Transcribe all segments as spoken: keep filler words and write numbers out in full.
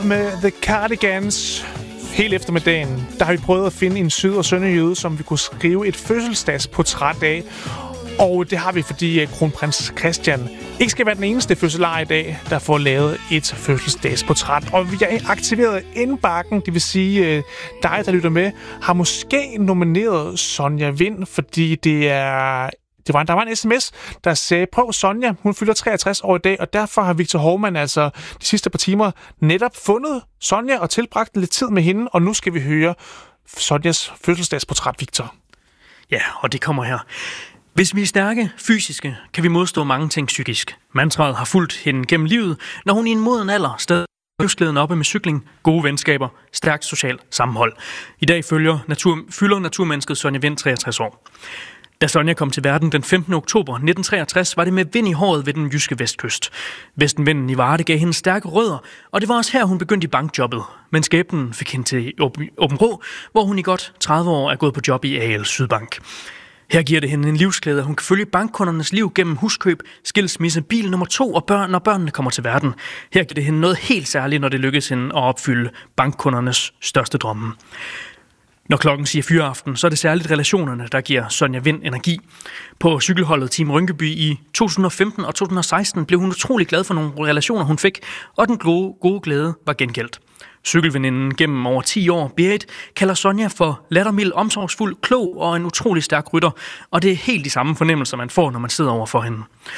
Med The Cardigans. Hele eftermiddagen, der har vi prøvet at finde en syd- og sønderjyde, som vi kunne skrive et fødselsdagsportræt af. Og det har vi, fordi kronprins Christian ikke skal være den eneste fødselar i dag, der får lavet et fødselsdagsportræt. Og vi har aktiveret indbakken, det vil sige dig, der lytter med, har måske nomineret Sonja Vind, fordi det er... Det var, der var en sms, der sagde, prøv Sonja, hun fylder treogtres år i dag, og derfor har Victor Hovmand altså de sidste par timer netop fundet Sonja og tilbragt lidt tid med hende, og nu skal vi høre Sonjas fødselsdagsportræt, Victor. Ja, og det kommer her. Hvis vi er stærke fysiske, kan vi modstå mange ting psykisk. Mantraet har fulgt hende gennem livet, når hun i en moden alder stadig livsglæden oppe med cykling, gode venskaber, stærkt socialt sammenhold. I dag følger natur, fylder naturmennesket Sonja Vind treogtres år. Da Sonja kom til verden den femtende oktober nitten treogtres, var det med vind i håret ved den jyske vestkyst. Vestenvinden i Varde gav hende stærke rødder, og det var også her, hun begyndte i bankjobbet. Men skæbnen fik hende til Aabenraa, hvor hun i godt tredive år er gået på job i A L Sydbank. Her giver det hende en livsglæde, at hun kan følge bankkundernes liv gennem huskøb, skilsmisse, bil nummer to og børn, når børnene kommer til verden. Her giver det hende noget helt særligt, når det lykkes hende at opfylde bankkundernes største drømme. Når klokken siger fyraften, så er det særligt relationerne, der giver Sonja Vind energi. På cykelholdet Team Rynkeby i to tusind og femten og to tusind og seksten blev hun utrolig glad for nogle relationer, hun fik, og den gode, gode glæde var gengældt. Cykelveninden gennem over ti år, Berit, kalder Sonja for lattermild, omsorgsfuld, klog og en utrolig stærk rytter, og det er helt de samme fornemmelser, man får, når man sidder over for hende.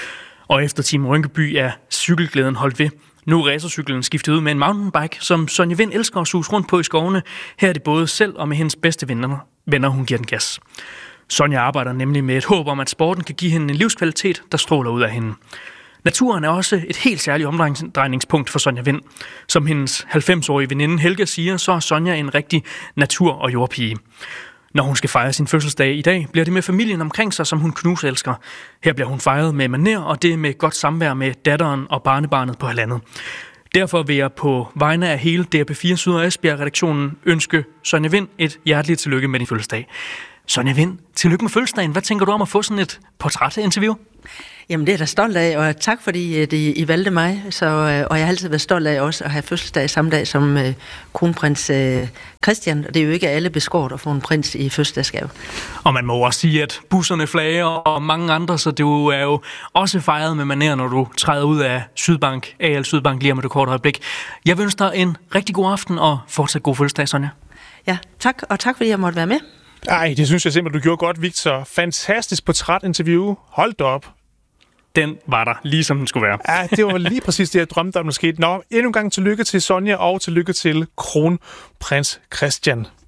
Og efter Team Rynkeby er cykelglæden holdt ved. Nu er racercyklen skiftet ud med en mountainbike, som Sonja Vind elsker at suse rundt på i skovene. Her er det både selv og med hendes bedste venner, venner hun giver den gas. Sonja arbejder nemlig med et håb om, at sporten kan give hende en livskvalitet, der stråler ud af hende. Naturen er også et helt særligt omdrejningspunkt for Sonja Vind. Som hendes halvfems-årige veninde Helga siger, så er Sonja en rigtig natur- og jordpige. Når hun skal fejre sin fødselsdag i dag, bliver det med familien omkring sig, som hun knuselsker. Her bliver hun fejret med maner, og det med godt samvær med datteren og barnebarnet på halvandet. Derfor vil jeg på vegne af hele D R P fire Syd- og Esbjerg-redaktionen ønske Sonja Vind et hjerteligt tillykke med din fødselsdag. Sonja Vind, tillykke med fødselsdagen. Hvad tænker du om at få sådan et portrætinterview? Jamen det er jeg da stolt af, og tak fordi at I, I valgte mig. Så, og jeg har altid været stolt af også at have fødselsdag samme dag som uh, kronprins uh, Christian. Og det er jo ikke alle beskåret at få en prins i fødselsdagsgave. Og man må også sige, at busserne flager og mange andre, så det er jo også fejret med maner, når du træder ud af Sydbank, A L Sydbank lige om et kort øjeblik. Jeg vil ønske dig en rigtig god aften og fortsat god fødselsdag, Sonja. Ja, tak, og tak fordi jeg måtte være med. Ej, det synes jeg simpelthen, du gjorde godt, Victor. Fantastisk portrætinterview. Hold da op. Den var der, lige som den skulle være. Ja, det var lige præcis det, jeg drømte om, der skete. Nå, endnu en gang tillykke til Sonja, og tillykke til kronprins Christian.